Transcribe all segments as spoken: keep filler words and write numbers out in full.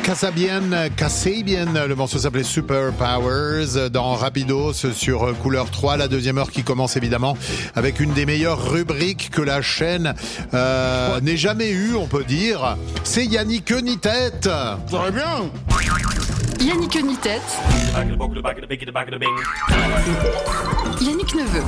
Kasabian, Kasabian, le morceau s'appelait Super Powers dans Rapidos sur Couleur trois, la deuxième heure qui commence évidemment avec une des meilleures rubriques que la chaîne euh, n'ait jamais eue, on peut dire. C'est Yannick Ni-Tête. Très bien. Yannick Ni-Tête. Yannick Neveu.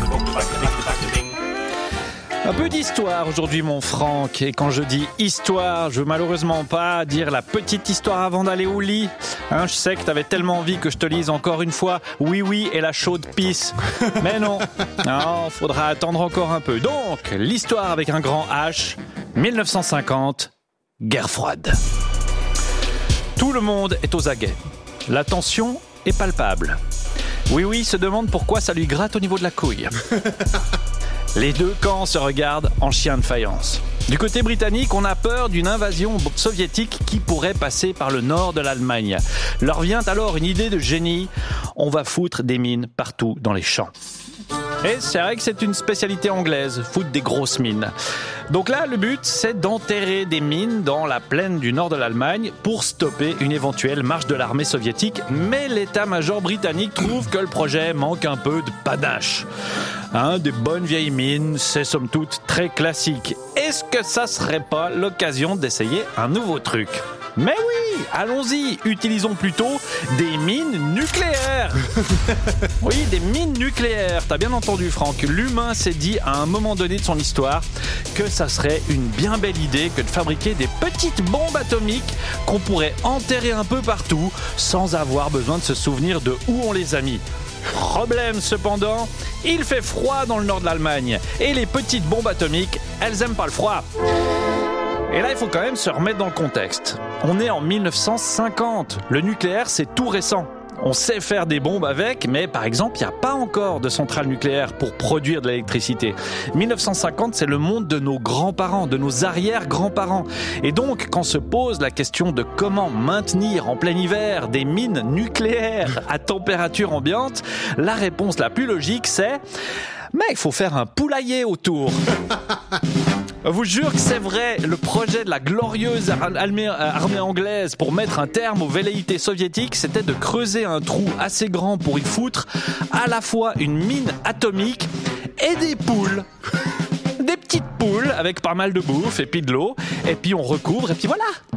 Un peu d'histoire aujourd'hui, mon Franck. Et quand je dis histoire, je veux malheureusement pas dire la petite histoire avant d'aller au lit. Hein, je sais que t'avais tellement envie que je te lise encore une fois Oui Oui et la chaude pisse. Mais non, non, faudra attendre encore un peu. Donc, l'histoire avec un grand H, dix-neuf cent cinquante, guerre froide. Tout le monde est aux aguets. La tension est palpable. Oui Oui se demande pourquoi ça lui gratte au niveau de la couille. Les deux camps se regardent en chien de faïence. Du côté britannique, on a peur d'une invasion soviétique qui pourrait passer par le nord de l'Allemagne. Leur vient alors une idée de génie. On va foutre des mines partout dans les champs. Et c'est vrai que c'est une spécialité anglaise, foutre des grosses mines. Donc là, le but, c'est d'enterrer des mines dans la plaine du nord de l'Allemagne pour stopper une éventuelle marche de l'armée soviétique. Mais l'état-major britannique trouve que le projet manque un peu de panache. Hein, des bonnes vieilles mines, c'est somme toute très classique. Est-ce que ça serait pas l'occasion d'essayer un nouveau truc ? Mais oui, allons-y, utilisons plutôt des mines nucléaires. Oui, des mines nucléaires, t'as bien entendu Franck. L'humain s'est dit à un moment donné de son histoire que ça serait une bien belle idée que de fabriquer des petites bombes atomiques qu'on pourrait enterrer un peu partout sans avoir besoin de se souvenir de où on les a mis. Problème cependant, il fait froid dans le nord de l'Allemagne et les petites bombes atomiques, elles aiment pas le froid. Et là, il faut quand même se remettre dans le contexte. On est en dix-neuf cent cinquante. Le nucléaire, c'est tout récent. On sait faire des bombes avec, mais par exemple, il n'y a pas encore de centrale nucléaire pour produire de l'électricité. dix-neuf cent cinquante, c'est le monde de nos grands-parents, de nos arrière-grands-parents. Et donc, quand se pose la question de comment maintenir en plein hiver des mines nucléaires à température ambiante, la réponse la plus logique, c'est... Mais il faut faire un poulailler autour. Je vous jure que c'est vrai, le projet de la glorieuse armée anglaise pour mettre un terme aux velléités soviétiques, c'était de creuser un trou assez grand pour y foutre à la fois une mine atomique et des poules. Des petites poules avec pas mal de bouffe et puis de l'eau, et puis on recouvre, et puis voilà,